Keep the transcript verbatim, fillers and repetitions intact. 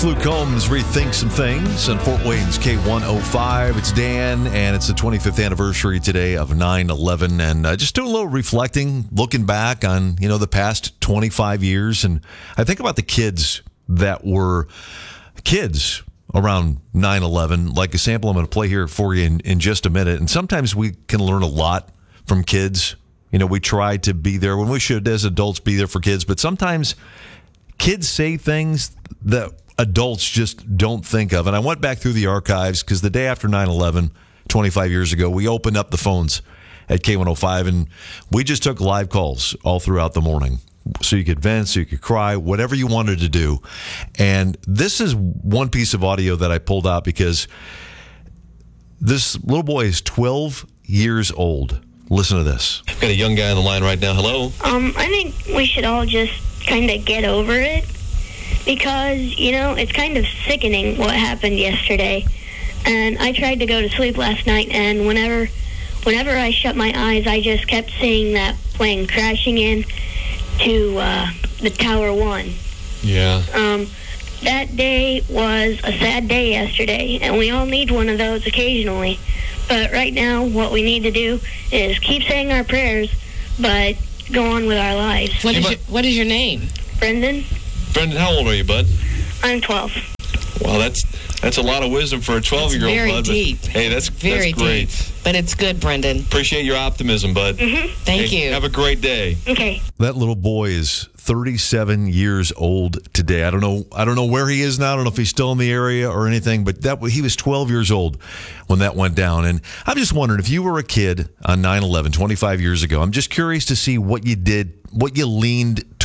Luke Combs, Rethink Some Things on Fort Wayne's K one oh five. It's Dan, and it's the twenty-fifth anniversary today of nine eleven. And uh, just doing a little reflecting, looking back on, you know, the past twenty-five years. And I think about the kids that were kids around nine eleven. Like a sample I'm going to play here for you in, in just a minute. And sometimes we can learn a lot from kids. You know, we try to be there when we should, as adults, be there for kids. But sometimes kids say things that adults just don't think of. And I went back through the archives because the day after nine eleven, twenty-five years ago, we opened up the phones at K one oh five and we just took live calls all throughout the morning. So you could vent, so you could cry, whatever you wanted to do. And this is one piece of audio that I pulled out because this little boy is twelve years old. Listen to this. I've got a young guy on the line right now. Hello? Um, I think we should all just kind of get over it because, you know, it's kind of sickening what happened yesterday. And I tried to go to sleep last night, and whenever whenever I shut my eyes, I just kept seeing that plane crashing in to uh, the Tower One. Yeah. Um, that day was a sad day yesterday, and we all need one of those occasionally. But right now, what we need to do is keep saying our prayers, but go on with our lives. What is your, what is your name? Brendan? Brendan, how old are you, bud? I'm twelve. Well, that's that's a lot of wisdom for a twelve-year-old, Very bud. but- deep. Hey, that's, Very that's great. deep. But it's good, Brendan. Appreciate your optimism, bud. Mm-hmm. Thank Hey, you. Have a great day. Okay. That little boy is thirty-seven years old today. I don't know. I don't know where he is now. I don't know if he's still in the area or anything. But that he was twelve years old when that went down. And I'm just wondering if you were a kid on nine eleven, twenty-five years ago. I'm just curious to see what you did, what you leaned